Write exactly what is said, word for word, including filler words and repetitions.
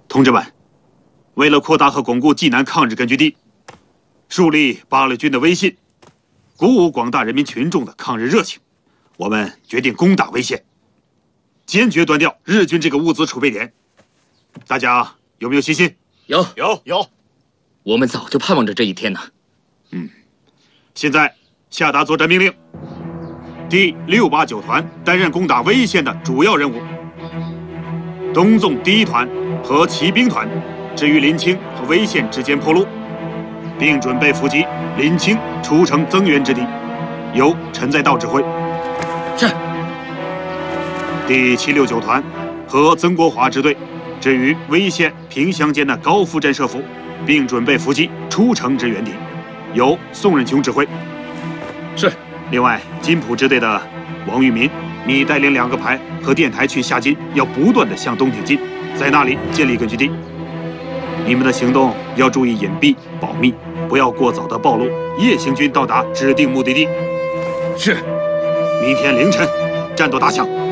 同志们，为了扩大和巩固济南抗日根据地，树立八路军的威信，鼓舞广大人民群众的抗日热情，我们决定攻打威县，坚决断掉日军这个物资储备点。大家有没有信心？ 有有有， 我们早就盼望着这一天呢。 嗯，现在下达作战命令，第六八九团担任攻打威县的主要任务。东纵第一团和骑兵团置于临清和威县之间坡路，并准备伏击临清出城增援之地，由陈在道指挥。 是。 第七六九团和曾国华支队置于威县萍乡间的高福镇设伏，并准备伏击出城之援地，由宋任穷指挥。 是。 另外，金浦支队的王玉民，你带领两个排和电台去下金，要不断的向东挺进，在那里建立根据地。你们的行动要注意隐蔽保密，不要过早的暴露夜行军到达指定目的地。 是。 明天凌晨战斗打响。